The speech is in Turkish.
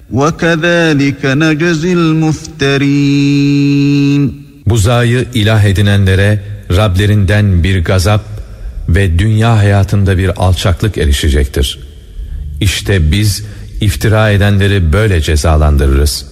وَكَذَٰلِكَ نَجْزِي الْمُفْتَرِينَ. Buzağıyı ilah edinenlere Rablerinden bir gazap ve dünya hayatında bir alçaklık erişecektir. İşte biz iftira edenleri böyle cezalandırırız.